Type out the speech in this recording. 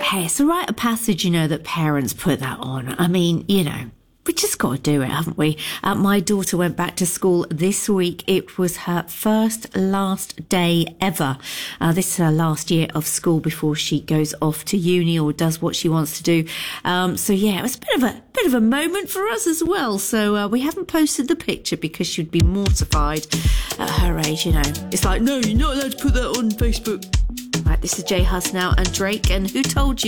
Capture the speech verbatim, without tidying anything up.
Hey, it's a rite of passage, you know, that parents put that on. I mean, you know, we just got to do it, haven't we? Uh, my daughter went back to school this week. It was her first last day ever. Uh, this is her last year of school before she goes off to uni or does what she wants to do. Um, so yeah, it was a bit of a bit of a moment for us as well. So uh, we haven't posted the picture because she'd be mortified at her age. You know, it's like, no, you're not allowed to put that on Facebook. Right, this is J Hus now and Drake. And who told you?